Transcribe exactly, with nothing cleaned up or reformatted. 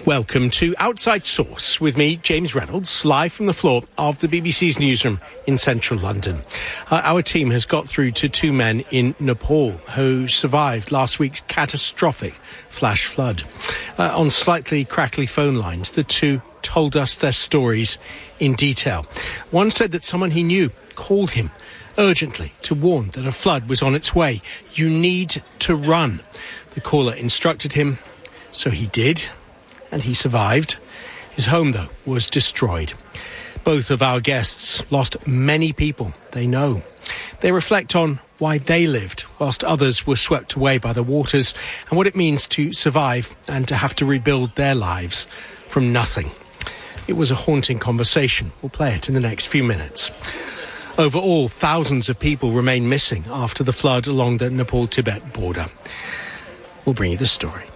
Welcome to Outside Source with me, James Reynolds, live from the floor of the B B C's newsroom in central London. Uh, our team has got through to two men in Nepal who survived last week's catastrophic flash flood. Uh, on slightly crackly phone lines, the two told us their stories in detail. One said that someone he knew called him urgently to warn that a flood was on its way. You need to run. The caller instructed him, so he did. And he survived. His home, though, was destroyed. Both of our guests lost many people they know. They reflect on why they lived whilst others were swept away by the waters and what it means to survive and to have to rebuild their lives from nothing. It was a haunting conversation. We'll play it in the next few minutes. Overall, thousands of people remain missing after the flood along the Nepal-Tibet border. We'll bring you the story.